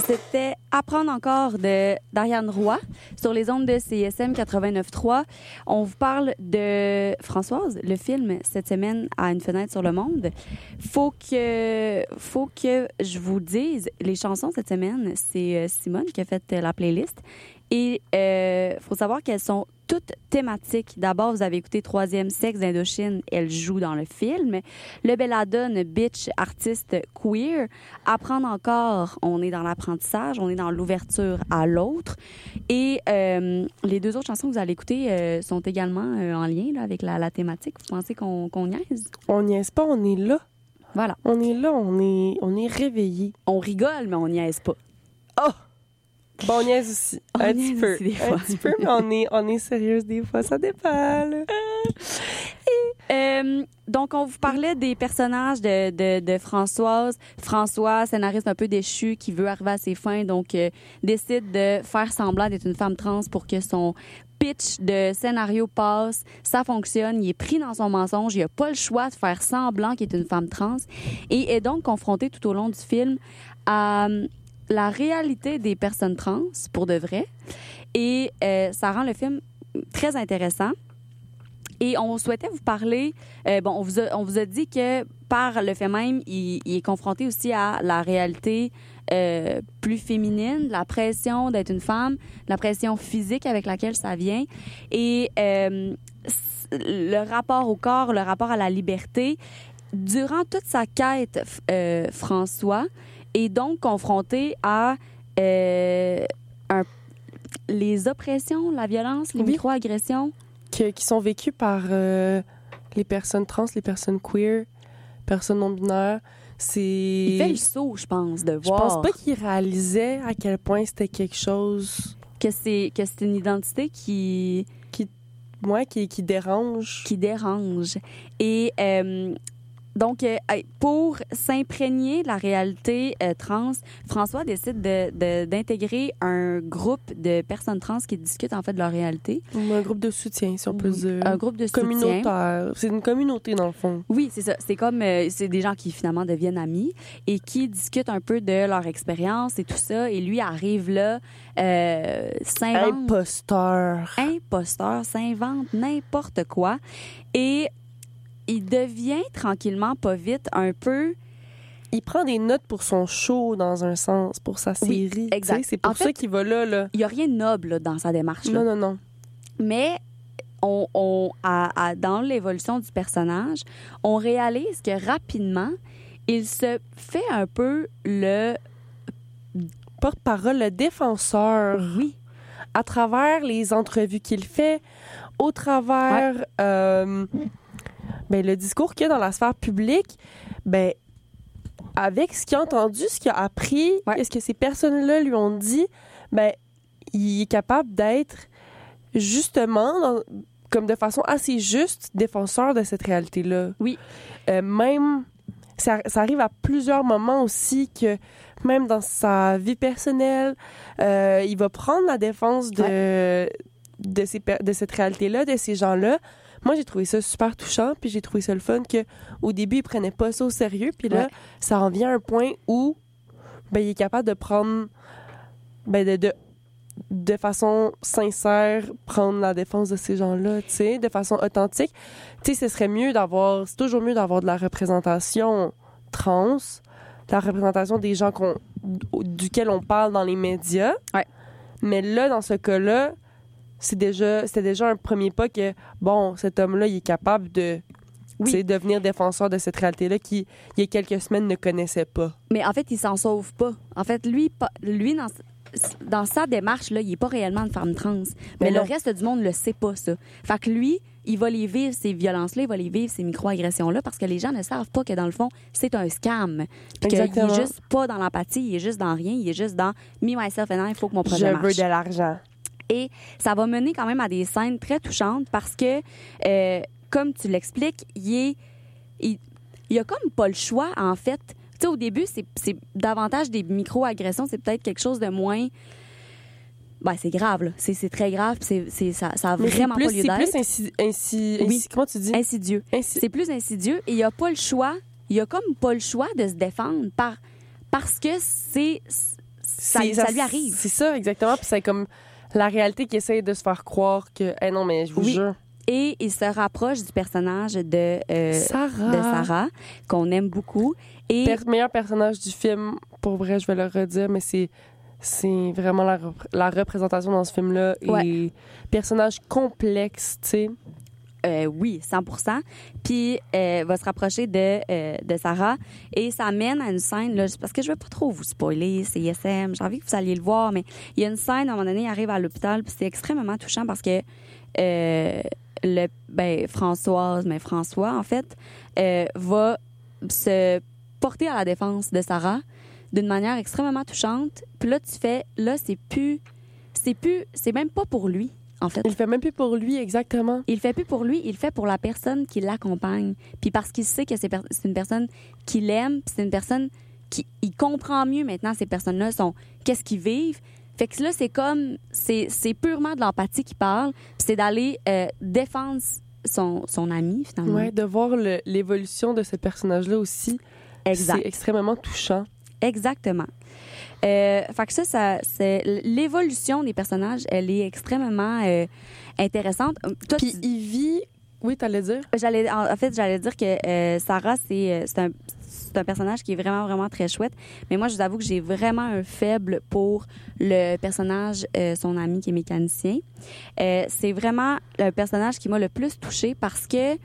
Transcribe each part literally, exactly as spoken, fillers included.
c'était Apprendre encore de d'Ariane Roy sur les ondes de C I S M quatre-vingt-neuf trois. On vous parle de Françoise, le film cette semaine à une fenêtre sur le monde. Faut que faut que je vous dise les chansons cette semaine, c'est Simone qui a fait la playlist et euh, faut savoir qu'elles sont toutes thématiques. D'abord, vous avez écouté Troisième sexe d'Indochine, elle joue dans le film. Le Belladone, bitch, artiste queer. Apprendre encore, on est dans l'apprentissage, on est dans l'ouverture à l'autre. Et euh, les deux autres chansons que vous allez écouter euh, sont également euh, en lien là, avec la, la thématique. Vous pensez qu'on, qu'on niaise? On niaise pas, on est là. Voilà. On est là, on est, on est réveillés. On rigole, mais on niaise pas. Oh! Bon, on niaise aussi. On un niaise petit peu. aussi des fois. Un petit peu, mais on est, on est sérieuse des fois. Ça dépend, là. Euh, donc, on vous parlait des personnages de, de, de Françoise. François, scénariste un peu déchu, qui veut arriver à ses fins, donc euh, décide de faire semblant d'être une femme trans pour que son pitch de scénario passe. Ça fonctionne. Il est pris dans son mensonge. Il n'a pas le choix de faire semblant qu'il est une femme trans et est donc confronté tout au long du film à la réalité des personnes trans, pour de vrai. Et euh, ça rend le film très intéressant. Et on souhaitait vous parler, euh, bon, on vous, a, on vous a dit que par le fait même, il, il est confronté aussi à la réalité euh, plus féminine, la pression d'être une femme, la pression physique avec laquelle ça vient. Et euh, le rapport au corps, le rapport à la liberté, durant toute sa quête, euh, François est donc confronté à euh, un, les oppressions, la violence, les oui. micro-agressions. Que, qui sont vécues par euh, les personnes trans, les personnes queer, personnes non-binaires. C'est... Il fait le saut, je pense, de voir. Je pense pas qu'il réalisait à quel point c'était quelque chose... Que c'est, que c'est une identité qui... Qui, ouais, qui, qui dérange. Qui dérange. Et... Euh, Donc, euh, pour s'imprégner de la réalité euh, trans, François décide de, de, d'intégrer un groupe de personnes trans qui discutent en fait de leur réalité. Un groupe de soutien, si on peut dire. Un groupe de soutien. Communautaire. C'est une communauté, dans le fond. Oui, c'est ça. C'est comme... Euh, c'est des gens qui, finalement, deviennent amis et qui discutent un peu de leur expérience et tout ça. Et lui arrive là, euh, s'invente... Imposteur. Imposteur, s'invente n'importe quoi. Et... il devient tranquillement, pas vite, un peu... Il prend des notes pour son show, dans un sens, pour sa série. Oui, exact. C'est pour en ça fait, qu'il va là. là. Il n'y a rien de noble là, dans sa démarche. Là. Non, non, non. Mais on, on, à, à, dans l'évolution du personnage, on réalise que rapidement, il se fait un peu le... porte-parole, le défenseur. Oui. À travers les entrevues qu'il fait, au travers... Ouais. Euh, ben, le discours qu'il y a dans la sphère publique, ben, avec ce qu'il a entendu, ce qu'il a appris, ouais. et ce que ces personnes-là lui ont dit, ben, il est capable d'être justement, dans, comme de façon assez juste, défenseur de cette réalité-là. Oui. Euh, même, ça, ça arrive à plusieurs moments aussi que, même dans sa vie personnelle, euh, il va prendre la défense de, ouais. de, ces, de cette réalité-là, de ces gens-là. Moi, j'ai trouvé ça super touchant, puis j'ai trouvé ça le fun qu'au début, il prenait pas ça au sérieux, puis là, ouais. ça en vient à un point où ben, il est capable de prendre, ben, de, de, de façon sincère, prendre la défense de ces gens-là, tu sais, de façon authentique. Tu sais, ce serait mieux d'avoir, c'est toujours mieux d'avoir de la représentation trans, de la représentation des gens qu'on, duquel on parle dans les médias. Ouais. Mais là, dans ce cas-là, c'est déjà, c'était déjà un premier pas que, bon, cet homme-là, il est capable de oui. devenir défenseur de cette réalité-là qui, il y a quelques semaines, ne connaissait pas. Mais en fait, il s'en sauve pas. En fait, lui, lui dans, dans sa démarche, là, il n'est pas réellement une femme trans. Mais, mais le reste du monde ne le sait pas, ça. Fait que lui, il va les vivre, ces violences-là, il va les vivre, ces micro-agressions-là, parce que les gens ne savent pas que, dans le fond, c'est un scam. Puis qu'il n'est juste pas dans l'empathie, il est juste dans rien, il est juste dans « me, myself and I, il faut que mon projet Je marche. » Je veux de l'argent. Et ça va mener quand même à des scènes très touchantes parce que, euh, comme tu l'expliques, il est, il, il a comme pas le choix, en fait. Tu sais, au début, c'est, c'est davantage des micro-agressions, c'est peut-être quelque chose de moins... Ben, c'est grave, là. C'est, c'est très grave, c'est, c'est, ça, ça a vraiment plus, pas lieu d'être. C'est plus insi- insi- oui. insi- comment tu dis? Insidieux. Insi- c'est plus insidieux et il a pas le choix, il a comme pas le choix de se défendre par, parce que c'est... ça, ça lui arrive. C'est ça, exactement. Puis c'est comme la réalité qui essaie de se faire croire que, hey, non, mais je vous oui. jure. Et il se rapproche du personnage de, euh, Sarah. de Sarah, qu'on aime beaucoup. Et Per- meilleur personnage du film, pour vrai, je vais le redire, mais c'est, c'est vraiment la, rep- la représentation dans ce film-là. Ouais. Et personnage complexe, tu sais. Euh, oui, cent pour cent. Puis, euh, va se rapprocher de, euh, de Sarah. Et ça mène à une scène, là, parce que je veux pas trop vous spoiler, c'est I S M, j'ai envie que vous alliez le voir, mais il y a une scène, à un moment donné, il arrive à l'hôpital, puis c'est extrêmement touchant parce que euh, le, ben, Françoise, mais François, en fait, euh, va se porter à la défense de Sarah d'une manière extrêmement touchante. Puis là, tu fais, là, c'est plus, c'est plus, c'est même pas pour lui. En fait. Il le fait même plus pour lui, exactement. Il le fait plus pour lui, il le fait pour la personne qui l'accompagne. Puis parce qu'il sait que c'est, per- c'est une personne qui l'aime, puis c'est une personne qui il comprend mieux maintenant ces personnes-là sont qu'est-ce qu'ils vivent. Fait que là c'est comme c'est c'est purement de l'empathie qui parle, puis c'est d'aller euh, défendre son son ami finalement. Ouais, de voir le, l'évolution de ce personnage-là aussi. Exact. C'est extrêmement touchant. Exactement. Euh, fait que ça, ça, c'est l'évolution des personnages, elle est extrêmement euh, intéressante. Toi, Puis tu- il vit... Oui, t'allais dire? J'allais, en en fait, j'allais dire que euh, Sarah, c'est, euh, c'est, un, c'est un personnage qui est vraiment, vraiment très chouette. Mais moi, je vous avoue que j'ai vraiment un faible pour le personnage, euh, son ami qui est mécanicien. Euh, c'est vraiment le personnage qui m'a le plus touchée parce que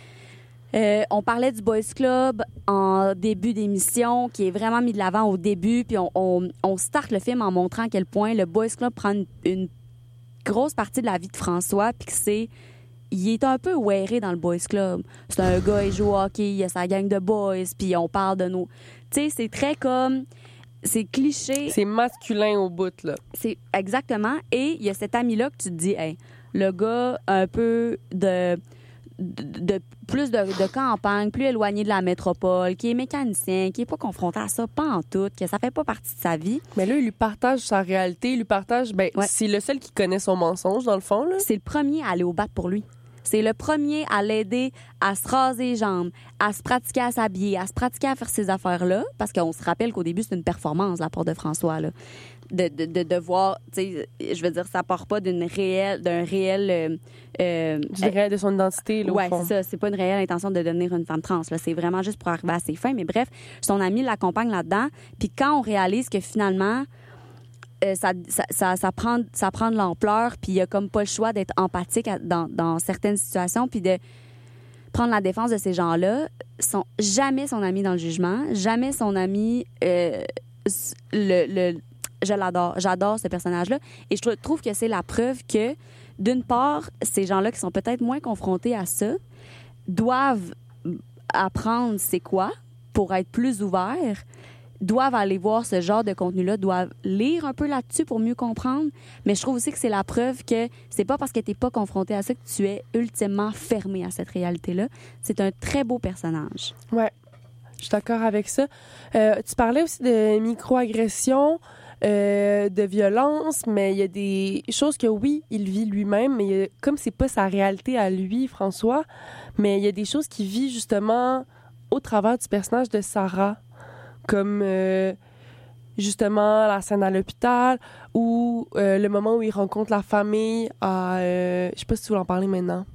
Euh, on parlait du Boys Club en début d'émission, qui est vraiment mis de l'avant au début, puis on, on, on starte le film en montrant à quel point le Boys Club prend une, une grosse partie de la vie de François, puis que c'est... Il est un peu wearé dans le Boys Club. C'est un gars, il joue au hockey, il a sa gang de boys, puis on parle de nos... Tu sais, c'est très comme... C'est cliché. C'est masculin au bout, là. C'est exactement. Et il y a cet ami-là que tu te dis, hey, le gars un peu de... De, de plus de, de campagne, plus éloigné de la métropole, qui est mécanicien, qui est pas confronté à ça, pas en tout, que ça fait pas partie de sa vie. Mais là, il lui partage sa réalité, il lui partage... Ben, Ouais. c'est le seul qui connaît son mensonge, dans le fond, là. C'est le premier à aller au bat pour lui. C'est le premier à l'aider à se raser les jambes, à se pratiquer à s'habiller, à se pratiquer à faire ces affaires-là, parce qu'on se rappelle qu'au début, c'est une performance, la part de François, là. De, de, de, de voir, tu sais, je veux dire, ça part pas d'une réelle, d'un réel... Euh, euh, Je dirais de son identité, là, ouais, au fond. c'est ça. C'est pas une réelle intention de devenir une femme trans. Là. C'est vraiment juste pour arriver à ses fins. Mais bref, son ami l'accompagne là-dedans. Puis quand on réalise que finalement, euh, ça, ça, ça, ça, prend, ça prend de l'ampleur, puis il y a comme pas le choix d'être empathique à- dans, dans certaines situations, puis de prendre la défense de ces gens-là, sont jamais son ami dans le jugement, jamais son ami... Euh, le, le, je l'adore. J'adore ce personnage-là. Et je trou- trouve que c'est la preuve que, d'une part, ces gens-là qui sont peut-être moins confrontés à ça doivent apprendre c'est quoi pour être plus ouverts, doivent aller voir ce genre de contenu-là, doivent lire un peu là-dessus pour mieux comprendre. Mais je trouve aussi que c'est la preuve que c'est pas parce que t'es pas confronté à ça que tu es ultimement fermé à cette réalité-là. C'est un très beau personnage. Ouais, je suis d'accord avec ça. Euh, tu parlais aussi de microagression, euh, de violence, mais il y a des choses que oui, il vit lui-même, mais il y a- comme c'est pas sa réalité à lui, François, mais il y a des choses qu'il vit justement au travers du personnage de Sarah, comme euh, justement la scène à l'hôpital ou euh, le moment où il rencontre la famille à... Euh, je sais pas si tu veux en parler maintenant.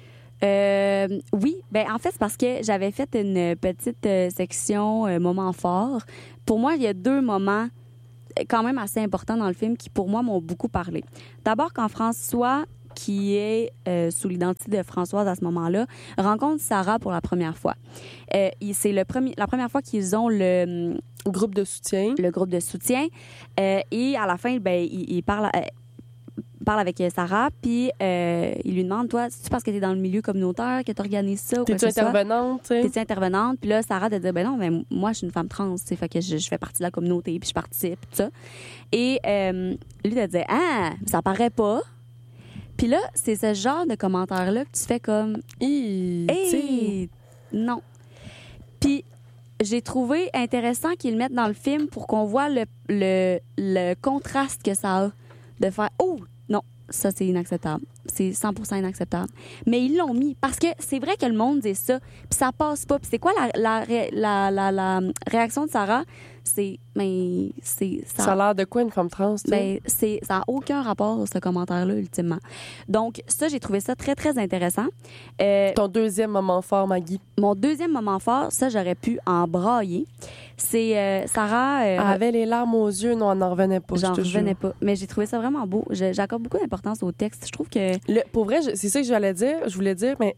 Euh, oui, ben en fait c'est parce que j'avais fait une petite euh, section euh, moments forts. Pour moi, il y a deux moments euh, quand même assez importants dans le film qui pour moi m'ont beaucoup parlé. D'abord quand François, qui est euh, sous l'identité de Françoise à ce moment-là, rencontre Sarah pour la première fois. Euh, il- c'est le premier, la première fois qu'ils ont le Groupe de soutien. le groupe de soutien. Euh, et à la fin, ben, il, il parle, euh, parle avec Sarah, puis euh, il lui demande, toi, c'est-tu parce que tu es dans le milieu communautaire que tu organises ça ou quoi que T'es-tu ce soit? intervenante, tu sais? T'es-tu intervenante? Puis là, Sarah de dire, ben non, ben, moi, je suis une femme trans, tu sais, fait que je, je fais partie de la communauté, puis je participe, tout ça. Et euh, lui de dire, ah, ça paraît pas. Puis là, c'est ce genre de commentaire-là que tu fais comme, Hi, tu sais. hey, non. Puis j'ai trouvé intéressant qu'ils le mettent dans le film pour qu'on voit le, le, le contraste que ça a de faire « Oh, non, ça, c'est inacceptable. C'est cent pour cent inacceptable. » Mais ils l'ont mis parce que c'est vrai que le monde dit ça, puis ça passe pas. Puis c'est quoi la, la, ré- la, la, la réaction de Sarah? c'est mais c'est ça, ça a l'air de quoi une femme trans? Ben c'est ça a aucun rapport ce commentaire-là ultimement. Donc ça j'ai trouvé ça très très intéressant. Euh, Ton deuxième moment fort, Maggie. Mon deuxième moment fort, ça j'aurais pu en brailler. C'est euh, Sarah. Euh, elle avait les larmes aux yeux, non, elle n'en revenait pas. J'en je te revenais jure. pas, mais j'ai trouvé ça vraiment beau. Je, j'accorde beaucoup d'importance au texte. Je trouve que Le, pour vrai, je, c'est ça que j'allais dire. Je voulais dire, mais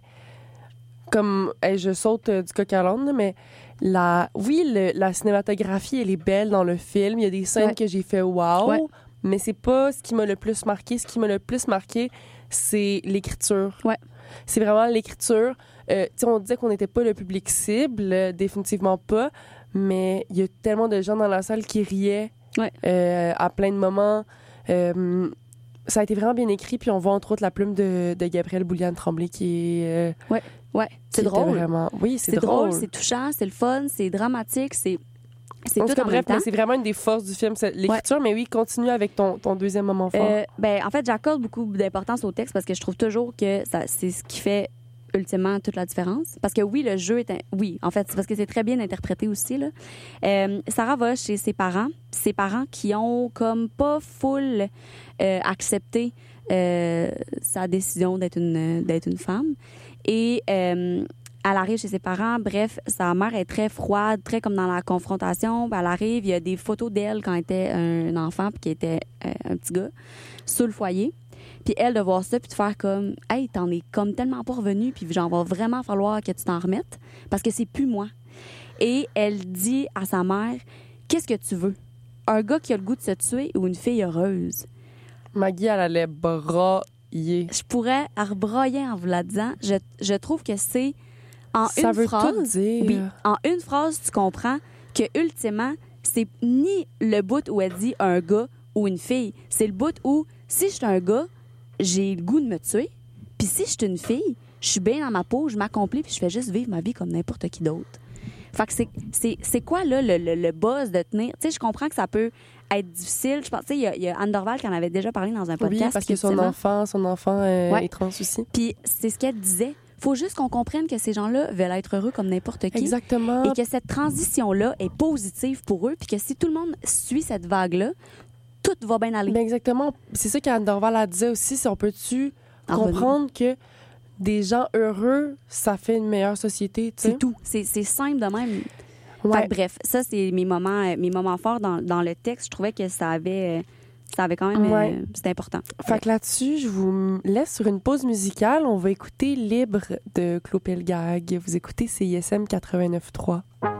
comme hey, je saute euh, du coq à l'âne, mais la, oui, le, la cinématographie, elle est belle dans le film. Il y a des scènes ouais. que j'ai fait wow, ouais. mais c'est pas ce qui m'a le plus marqué. Ce qui m'a le plus marqué, c'est l'écriture. Ouais. C'est vraiment l'écriture. Euh, tu sais, on disait qu'on n'était pas le public cible, euh, définitivement pas, mais il y a tellement de gens dans la salle qui riaient ouais. euh, à plein de moments. Euh, ça a été vraiment bien écrit, puis on voit entre autres la plume de, de Gabrielle Bouliane-Tremblay qui est... Euh, ouais, ouais. C'est drôle. Vraiment... Oui, c'est, c'est drôle. drôle. C'est touchant, c'est le fun, c'est dramatique, c'est... C'est en tout tout cas, en bref, même temps. Mais c'est vraiment une des forces du film, c'est l'écriture. Ouais. Mais oui, continue avec ton, ton deuxième moment fort. Euh, ben, en fait, j'accorde beaucoup d'importance au texte parce que je trouve toujours que ça, c'est ce qui fait ultimement toute la différence. Parce que oui, le jeu est... Un... Oui, en fait, c'est parce que c'est très bien interprété aussi, là. Euh, Sarah va chez ses parents, ses parents qui ont comme pas full euh, accepté euh, sa décision d'être une, d'être une femme. Et... Euh, elle arrive chez ses parents. Bref, sa mère est très froide, très comme dans la confrontation. Elle arrive, il y a des photos d'elle quand elle était un enfant puis qu'elle était euh, un petit gars, sous le foyer. Puis elle, de voir ça puis de faire comme « Hey, t'en es comme tellement pas revenu puis genre, va vraiment falloir que tu t'en remettes parce que c'est plus moi. » Et elle dit à sa mère « Qu'est-ce que tu veux? Un gars qui a le goût de se tuer ou une fille heureuse? » Maggie, elle allait brailler. Je pourrais rebroyer en vous la disant. Je, je trouve que c'est... En ça une veut phrase, tout dire. Oui, en une phrase, tu comprends que ultimement, c'est ni le bout où elle dit un gars ou une fille. C'est le bout où, si je suis un gars, j'ai le goût de me tuer. Puis si je suis une fille, je suis bien dans ma peau, je m'accomplis, puis je fais juste vivre ma vie comme n'importe qui d'autre. Fait que c'est, c'est, c'est quoi, là, le, le, le buzz de tenir? Tu sais, je comprends que ça peut être difficile. Je pense, tu sais, il y a, il y a Anne Dorval qui en avait déjà parlé dans un podcast. Oui, parce que son enfant, son enfant euh, ouais. est trans aussi. Puis c'est ce qu'elle disait. Faut juste qu'on comprenne que ces gens-là veulent être heureux comme n'importe qui. Exactement. Et que cette transition-là est positive pour eux, puis que si tout le monde suit cette vague-là, tout va bien aller. Ben exactement. C'est ça qu'Anne Dorval a dit aussi, si on peut-tu en comprendre venir. Que des gens heureux, ça fait une meilleure société, tu sais. C'est tout. C'est, c'est simple de même. Ouais. Fait que, bref, ça, c'est mes moments, mes moments forts dans, dans le texte. Je trouvais que ça avait... Ça avait quand même... Ouais. Euh, c'était important. Fait ouais. que là-dessus, je vous laisse sur une pause musicale. On va écouter Libre de Claude Pelgag. Vous écoutez C I S M quatre-vingt-neuf trois.